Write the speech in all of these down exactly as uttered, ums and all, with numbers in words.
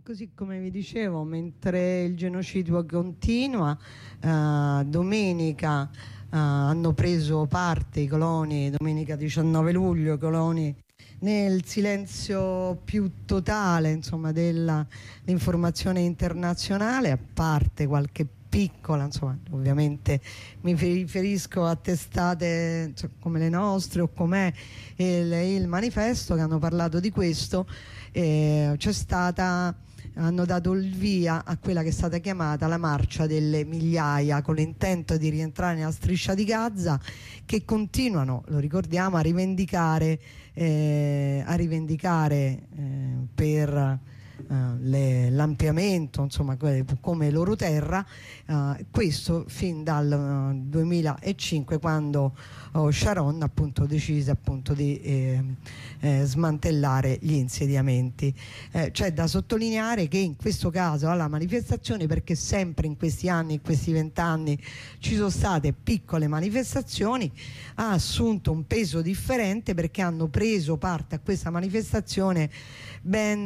così come vi dicevo, mentre il genocidio continua, eh, domenica eh, hanno preso parte i coloni, domenica diciannove luglio, i coloni nel silenzio più totale, insomma, dell'informazione internazionale, a parte qualche piccola, insomma, ovviamente mi riferisco a testate, insomma, come le nostre o com'è il, il Manifesto, che hanno parlato di questo. Eh, c'è stata, hanno dato il via a quella che è stata chiamata la marcia delle migliaia, con l'intento di rientrare nella striscia di Gaza, che continuano, lo ricordiamo, a rivendicare eh, a rivendicare eh, per uh, l'ampliamento, insomma, come loro terra, uh, questo fin dal uh, duemilacinque, quando uh, Sharon appunto decise appunto di eh, eh, smantellare gli insediamenti. Eh, c'è da sottolineare che in questo caso alla manifestazione, perché sempre in questi anni, in questi vent'anni ci sono state piccole manifestazioni, ha assunto un peso differente, perché hanno preso parte a questa manifestazione ben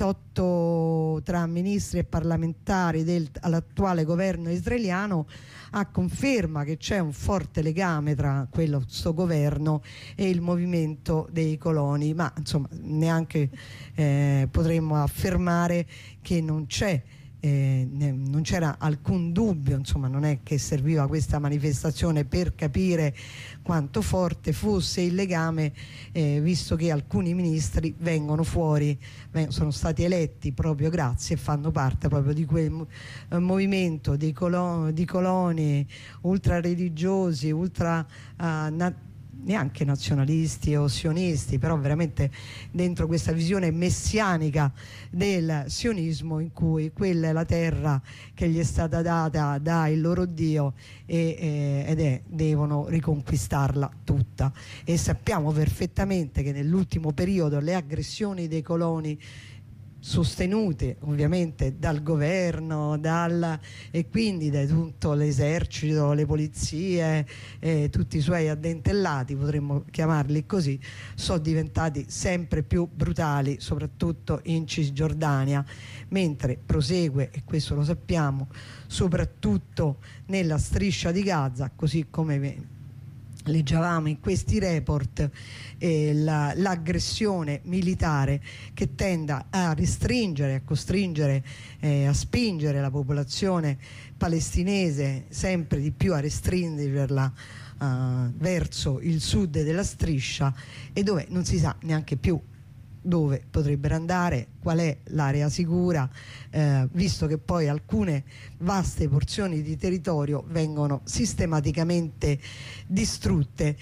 ventotto tra ministri e parlamentari dell'attuale governo israeliano, a conferma che c'è un forte legame tra quello, sto governo e il movimento dei coloni, ma insomma neanche eh, potremmo affermare che non c'è Eh, non c'era alcun dubbio, insomma, non è che serviva questa manifestazione per capire quanto forte fosse il legame, eh, visto che alcuni ministri vengono fuori, sono stati eletti proprio grazie e fanno parte proprio di quel eh, movimento dei coloni, di coloni ultra religiosi, ultra uh, na neanche nazionalisti o sionisti, però veramente dentro questa visione messianica del sionismo, in cui quella è la terra che gli è stata data dal loro Dio e, eh, ed è, devono riconquistarla tutta. E sappiamo perfettamente che nell'ultimo periodo le aggressioni dei coloni, sostenute ovviamente dal governo, dal, e quindi da tutto l'esercito, le polizie, eh, tutti i suoi addentellati, potremmo chiamarli così, sono diventati sempre più brutali, soprattutto in Cisgiordania, mentre prosegue, e questo lo sappiamo, soprattutto nella striscia di Gaza, così come leggevamo in questi report, eh, l'aggressione la, militare che tenda a restringere, a costringere, eh, a spingere la popolazione palestinese sempre di più a restringerla uh, verso il sud della striscia, e dove non si sa neanche più dove potrebbero andare, qual è l'area sicura, eh, visto che poi alcune vaste porzioni di territorio vengono sistematicamente distrutte.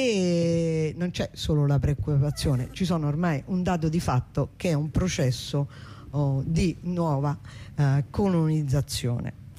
E non c'è solo la preoccupazione, ci sono ormai un dato di fatto che è un processo oh, di nuova eh, colonizzazione.